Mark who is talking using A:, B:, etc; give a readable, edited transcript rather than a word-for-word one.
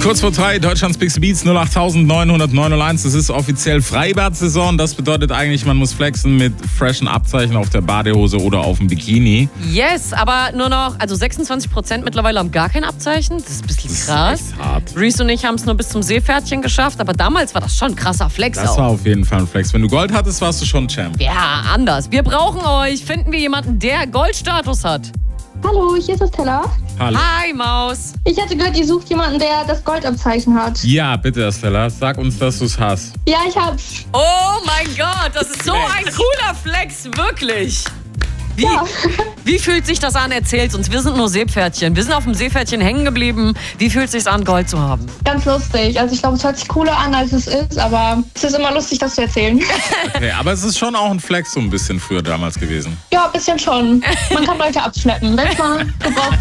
A: Kurz vor 3, Deutschlands Big Beats 08901. Es ist offiziell Freibad-Saison. Das bedeutet eigentlich, man muss flexen mit freshen Abzeichen auf der Badehose oder auf dem Bikini.
B: Yes, aber nur noch, also 26% mittlerweile haben gar kein Abzeichen. Das ist ein bisschen krass.
A: Das ist echt hart.
B: Reese und ich haben es nur bis zum Seepferdchen geschafft, aber damals war das schon ein krasser Flex
A: Das
B: auch.
A: war auf jeden Fall ein Flex. Wenn du Gold hattest, warst du schon Champ.
B: Ja, anders. Wir brauchen euch. Finden wir jemanden, der Goldstatus hat.
C: Hallo, hier ist Stella.
A: Hallo.
B: Hi, Maus.
C: Ich hatte gehört, ihr sucht jemanden, der das Goldabzeichen hat.
A: Ja, bitte, Stella. Sag uns, dass du es hast.
C: Ja, ich hab's.
B: Oh mein Gott, das ist so ein cooler Flex, wirklich. Wie fühlt sich das an? Erzählt uns. Wir sind nur Seepferdchen. Wir sind auf dem Seepferdchen hängen geblieben. Wie fühlt es sich an, Gold zu haben?
C: Ganz lustig. Also ich glaube, es hört sich cooler an, als es ist, aber es ist immer lustig, das zu erzählen.
A: Okay, aber es ist schon auch ein Flex so ein bisschen früher damals gewesen.
C: Ja, ein bisschen schon. Man kann Leute abschleppen, wenn es mal gebraucht